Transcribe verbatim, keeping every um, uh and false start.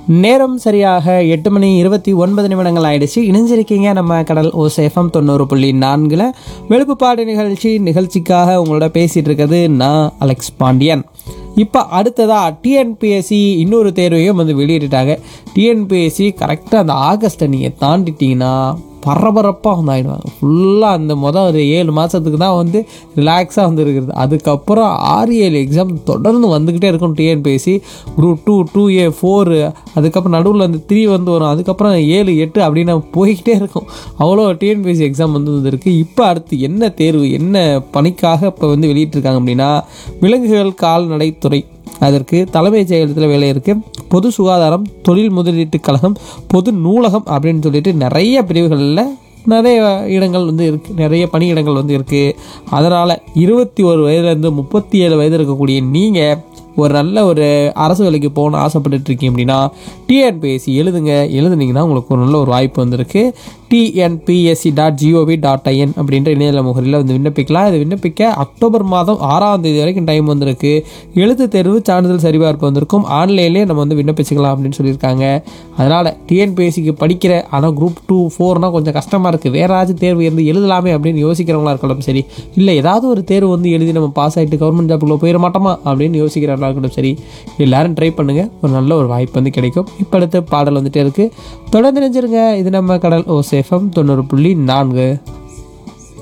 நேரம் சரியாக எட்டு மணி இருபத்தி ஒன்பது நிமிடங்கள் ஆயிடுச்சு. இணைஞ்சிருக்கீங்க நம்ம கடல் ஓசேஃபம் தொண்ணூறு புள்ளி நான்கில் வெளுப்புப்பாடு நிகழ்ச்சி. நிகழ்ச்சிக்காக உங்களோட பேசிகிட்டு இருக்கிறது நான் அலெக்ஸ் பாண்டியன். இப்போ அடுத்ததாக டிஎன்பிஎஸ்சி இன்னொரு தேர்வையும் வந்து வெளியிட்டுட்டாங்க. டிஎன்பிஎஸ்சி கரெக்டாக அந்த ஆகஸ்ட்டை நீங்கள் தாண்டிட்டிங்கன்னா பரபரப்பாக வந்து ஆகிடுவாங்க. ஃபுல்லாக அந்த மொதல் ஒரு ஏழு மாதத்துக்கு தான் வந்து ரிலாக்ஸாக வந்து இருக்கிறது. அதுக்கப்புறம் ஆறு ஏழு எக்ஸாம் தொடர்ந்து வந்துக்கிட்டே இருக்கும். டிஎன்பிஎஸ்சி குரூப் டூ டூ ஏ ஃபோரு அதுக்கப்புறம் நடுவில் வந்து த்ரீ வந்து வரும். அதுக்கப்புறம் ஏழு எட்டு அப்படின்னு போய்கிட்டே இருக்கும். அவ்வளோ டிஎன்பிஎஸ்சி எக்ஸாம் வந்து வந்துருக்கு. இப்போ அடுத்து என்ன தேர்வு என்ன பணிக்காக இப்போ வந்து வெளியிட்டிருக்காங்க அப்படின்னா, விலங்குகள் கால்நடைத்துறை அதற்கு தலைமைச் செயலகத்தில் வேலை இருக்குது. பொது சுகாதாரம், தொழில் முதலீட்டு கழகம், பொது நூலகம் அப்படின்னு சொல்லிட்டு நிறைய பிரிவுகளில் நிறைய இடங்கள் வந்து இருக்குது, நிறைய பணியிடங்கள் வந்து இருக்குது. அதனால் இருபத்தி ஒரு வயதுலேருந்து முப்பத்தி ஏழு வயது இருக்கக்கூடிய நீங்கள் ஒரு நல்ல ஒரு அரசு வேலைக்கு போகணும்னு ஆசைப்பட்டுட்டு இருக்கீங்க அப்படின்னா டிஎன்பிஎஸ்சி எழுதுங்க. எழுதுனீங்கன்னா உங்களுக்கு ஒரு நல்ல ஒரு வாய்ப்பு வந்திருக்கு. TNPSC dot gov dot IN அப்படின்ற இணையதள முகரில் வந்து விண்ணப்பிக்கலாம். இது விண்ணப்பிக்க அக்டோபர் மாதம் ஆறாம் தேதி வரைக்கும் டைம் வந்திருக்கு. எழுத்து தேர்வு சான்றிதழ் சரிபார்ப்பு வந்திருக்கும். ஆன்லைன்லேயே நம்ம வந்து விண்ணப்பிச்சுக்கலாம் அப்படின்னு சொல்லியிருக்காங்க. அதனால் டிஎன்பிஎஸ்சிக்கு படிக்கிற ஆனால் குரூப் டூ ஃபோர்னால் கொஞ்சம் கஷ்டமாக இருக்குது, வேறு ஏதாச்சும் தேர்வு இருந்து எழுதலாமே அப்படின்னு யோசிக்கிறவங்களா இருக்கலாம் சரி, இல்லை ஏதாவது ஒரு தேர்வு வந்து எழுதி நம்ம பாஸ் ஆகிட்டு கவர்மெண்ட் ஜாப்புக்குள்ளே போயிட மாட்டோமா அப்படின்னு யோசிக்கிறவங்களா இருக்கட்டும் சரி, எல்லாரும் ட்ரை பண்ணுங்கள், ஒரு நல்ல ஒரு வாய்ப்பு வந்து கிடைக்கும். இப்போ அடுத்த பாடல் வந்துட்டே இருக்குது, தொடர்ந்து நினைச்சிருங்க. இது நம்ம கடல் ஓசேஃபம் தொண்ணூறு புள்ளி நான்கு.